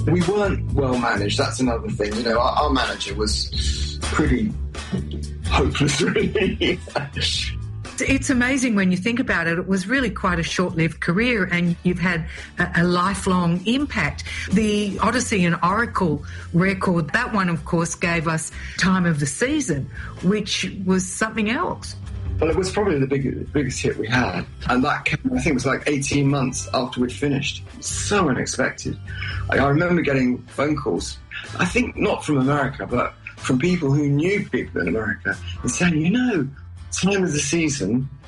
We weren't well managed, that's another thing. You know, our manager was pretty hopeless, really. It's amazing when you think about it. It was really quite a short-lived career, and you've had a lifelong impact. The Odyssey and Oracle record, that one, of course, gave us Time of the Season, which was something else. Well, it was probably the biggest hit we had, and that came, I think it was like 18 months after we'd finished. So unexpected. I remember getting phone calls, I think not from America, but from people who knew people in America, and saying, you know, Time of the Season